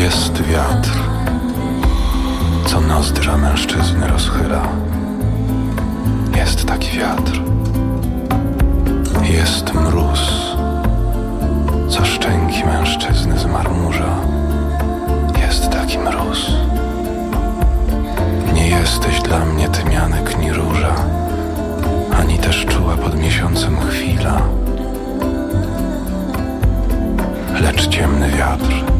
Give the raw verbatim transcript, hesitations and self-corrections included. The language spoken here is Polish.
Jest wiatr, co nozdrza mężczyzny rozchyla. Jest taki wiatr. Jest mróz, co szczęki mężczyzny zmarmurza. Jest taki mróz. Nie jesteś dla mnie tymianek ni róża, ani też czuła pod miesiącem chwila. Lecz ciemny wiatr